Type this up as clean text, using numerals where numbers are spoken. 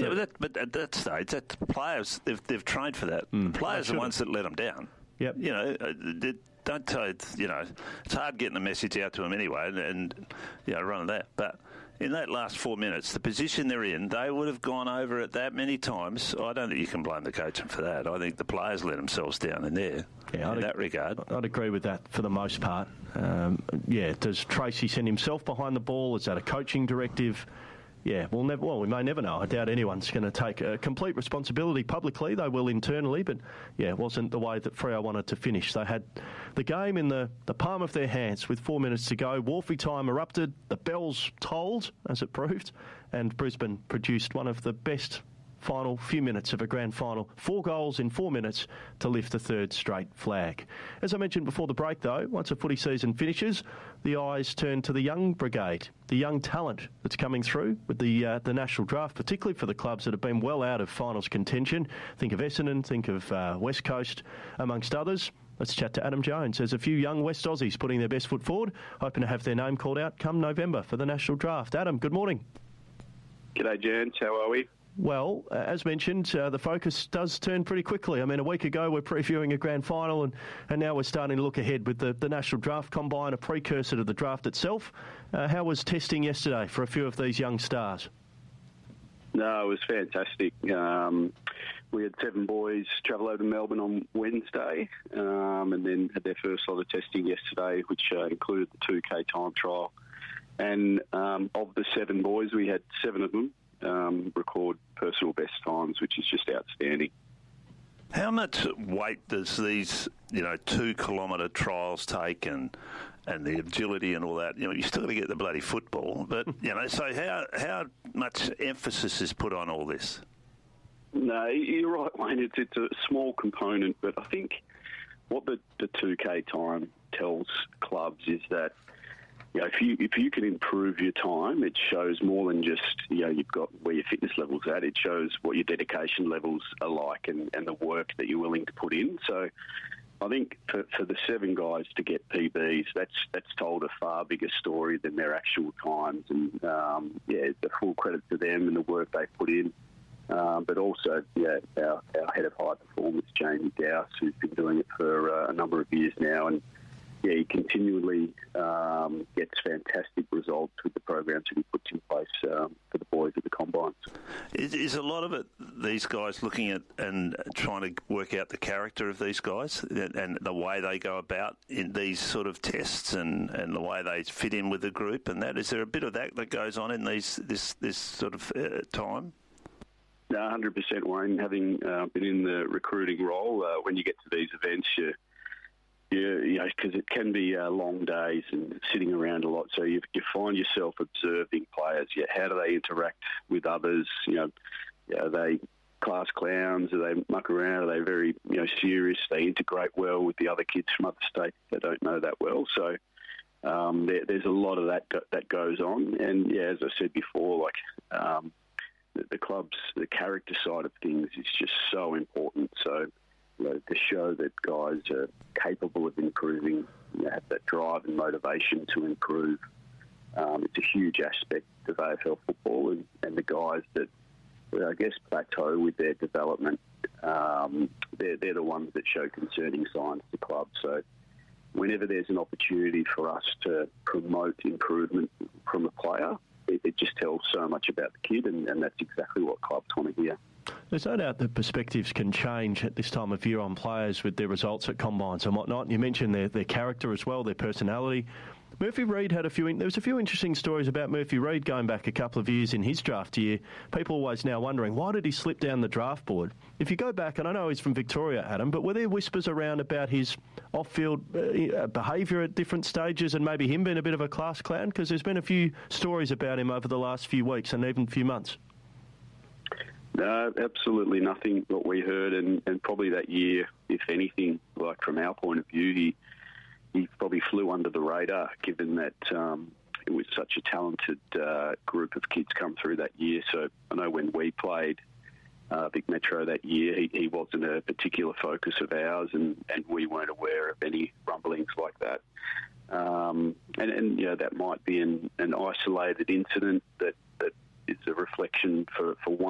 But at that stage, the players, they've trained for that. The players are the ones that let them down. Yep. Don't tell it's hard getting the message out to them anyway and running that. But in that last 4 minutes, the position they're in, they would have gone over it that many times. I don't think you can blame the coaching for that. I think the players let themselves down in there. Yeah, in that regard. I'd agree with that for the most part. Does Tracy send himself behind the ball? Is that a coaching directive? Yeah, we may never know. I doubt anyone's going to take complete responsibility publicly. They will internally, but it wasn't the way that Freo wanted to finish. They had the game in the palm of their hands with 4 minutes to go. Wharfie time erupted, the bells tolled, as it proved, and Brisbane produced one of the best final few minutes of a grand final. 4 goals in 4 minutes to lift the third straight flag. As I mentioned before the break, though, once a footy season finishes, the eyes turn to the young brigade, the young talent that's coming through with the national draft, particularly for the clubs that have been well out of finals contention. Think of Essendon, think of West Coast, amongst others. Let's chat to Adam Jones. There's a few young West Aussies putting their best foot forward, hoping to have their name called out come November for the national draft. Adam, good morning. G'day, Jans. How are we? Well, as mentioned, the focus does turn pretty quickly. I mean, a week ago we're previewing a grand final and now we're starting to look ahead with the National Draft Combine, a precursor to the draft itself. How was testing yesterday for a few of these young stars? No, it was fantastic. We had 7 boys travel over to Melbourne on Wednesday and then had their first lot of testing yesterday, which included the 2K time trial. And of the 7 boys, we had 7 of them record personal best times, which is just outstanding. How much weight does these 2 kilometre trials take and the agility and all that? You still got to get the bloody football, but so how much emphasis is put on all this? No, you're right, Wayne. It's a small component, but I think what the 2K time tells clubs is that if you can improve your time, it shows more than just you've got where your fitness level's at. It shows what your dedication levels are like and the work that you're willing to put in. So I think for the 7 guys to get PBs, that's told a far bigger story than their actual times. And the full credit to them and the work they put in. But also, our head of high performance, Jamie Dowse, who's been doing it for a number of years now, and he continually gets fantastic results with the programs that he puts in place for the boys at the Combines. Is a lot of it these guys looking at and trying to work out the character of these guys and the way they go about in these sort of tests and the way they fit in with the group and that? Is there a bit of that goes on in this sort of time? No, 100%, Wayne. Having been in the recruiting role, when you get to these events, because it can be long days and sitting around a lot. So you find yourself observing players. How do they interact with others? Are they class clowns? Do they muck around? Are they very serious? They integrate well with the other kids from other states that don't know that well. So there's a lot of that goes on. And as I said before, the club's the character side of things is just so important. So to show that guys are capable of improving, have that drive and motivation to improve. It's a huge aspect of AFL football, and the guys that, I guess, plateau with their development, they're the ones that show concerning signs to clubs. So whenever there's an opportunity for us to promote improvement from a player, it just tells so much about the kid, and that's exactly what clubs want to hear. There's no doubt that perspectives can change at this time of year on players with their results at combines and whatnot. You mentioned their character as well, their personality. Murphy Reid had there was a few interesting stories about Murphy Reid going back a couple of years in his draft year. People always now wondering, why did he slip down the draft board? If you go back, and I know he's from Victoria, Adam, but were there whispers around about his off-field behaviour at different stages and maybe him being a bit of a class clown? Because there's been a few stories about him over the last few weeks and even few months. No, absolutely nothing what we heard, and probably that year, if anything, like from our point of view, he probably flew under the radar, given that it was such a talented group of kids come through that year. So I know when we played Vic Metro that year, he wasn't a particular focus of ours, and we weren't aware of any rumblings like that. And that might be an isolated incident that is a reflection for one.